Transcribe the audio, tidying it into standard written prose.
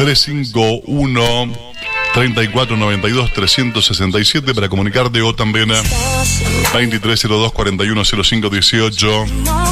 351 3492 367 para comunicarte, o también 2302 4105 18.